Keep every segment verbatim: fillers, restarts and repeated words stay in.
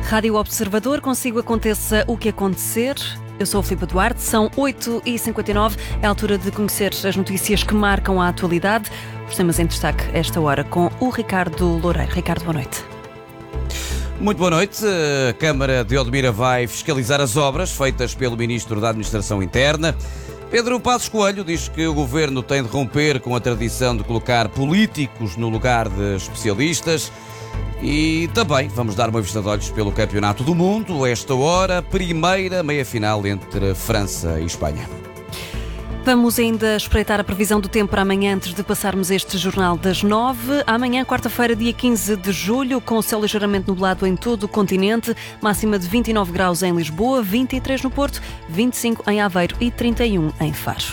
Rádio Observador, consigo aconteça o que acontecer. Eu sou a Filipe Duarte, são oito e cinquenta e nove, é a altura de conhecer as notícias que marcam a atualidade. Os temas em destaque esta hora com o Ricardo Loureiro. Ricardo, boa noite. Muito boa noite. A Câmara de Odmira vai fiscalizar as obras feitas pelo Ministro da Administração Interna. Pedro Passos Coelho diz que o Governo tem de romper com a tradição de colocar políticos no lugar de especialistas. E também vamos dar uma vista de olhos pelo Campeonato do Mundo. Esta hora, primeira meia-final entre França e Espanha. Vamos ainda espreitar a previsão do tempo para amanhã antes de passarmos este jornal das nove. Amanhã, quarta-feira, dia quinze de julho, com o céu ligeiramente nublado em todo o continente, máxima de vinte e nove graus em Lisboa, vinte e três no Porto, vinte e cinco em Aveiro e trinta e um em Faro.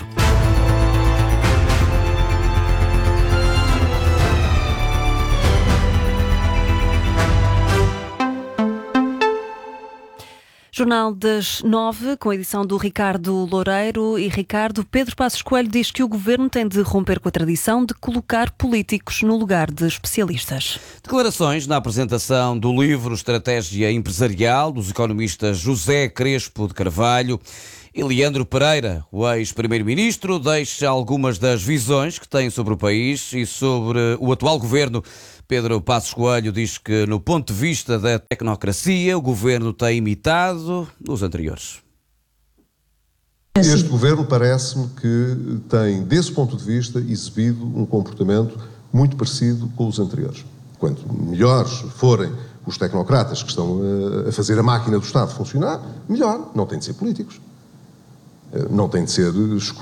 Jornal das nove, com a edição do Ricardo Loureiro. E Ricardo, Pedro Passos Coelho diz que o Governo tem de romper com a tradição de colocar políticos no lugar de especialistas. Declarações na apresentação do livro Estratégia Empresarial dos economistas José Crespo de Carvalho e Leandro Pereira. O ex-primeiro-ministro deixa algumas das visões que tem sobre o país e sobre o atual Governo. Pedro Passos Coelho diz que, no ponto de vista da tecnocracia, o Governo tem imitado os anteriores. Este Governo parece-me que tem, desse ponto de vista, exibido um comportamento muito parecido com os anteriores. Quanto melhores forem os tecnocratas que estão a fazer a máquina do Estado funcionar, melhor. Não têm de ser políticos. Não têm de ser escolhidos